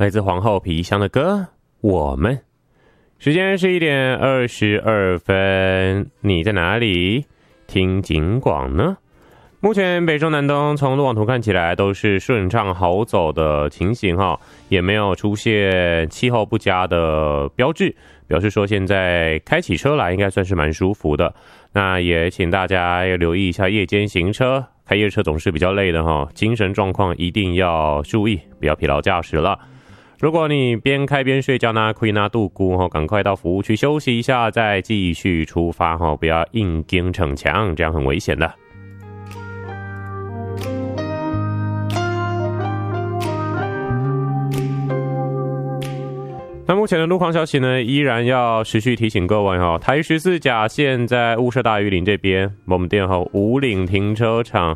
来自皇后皮箱的歌《我们》。时间是1点22分，你在哪里？听警广呢？目前北中南东从路网图看起来都是顺畅好走的情形哈，也没有出现气候不佳的标志，表示说现在开起车来应该算是蛮舒服的。那也请大家要留意一下夜间行车，开夜车总是比较累的哈，精神状况一定要注意，不要疲劳驾驶了。如果你边开边睡觉呢，可以拿度估哈，赶快到服务区休息一下，再继续出发哈，不要硬盯逞强，这样很危险的。那目前的路况消息呢，依然要持续提醒各位哈，台14甲线在雾社大鱼岭这边，我们店后五岭停车场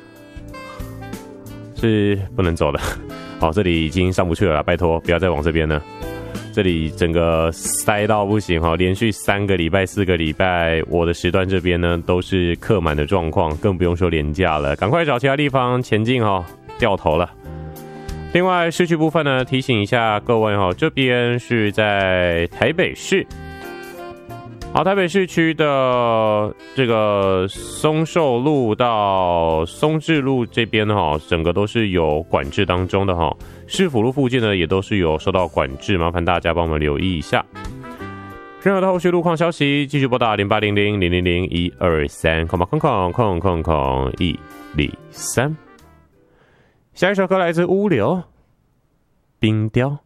是不能走的。好，这里已经上不去了啦，拜托不要再往这边了。这里整个塞到不行哈，连续3个礼拜、4个礼拜，我的时段这边呢都是客满的状况，更不用说连假了，赶快找其他地方前进哈，掉头了。另外市区部分呢，提醒一下各位哈，这边是在台北市。好，台北市区的这个松寿路到松智路这边哈，整个都是有管制当中的哈。市府路附近呢，也都是有受到管制，麻烦大家帮我们留意一下。任何的后续路况消息，继续拨打0800-000-123，空123。下一首歌来自乌流，冰雕。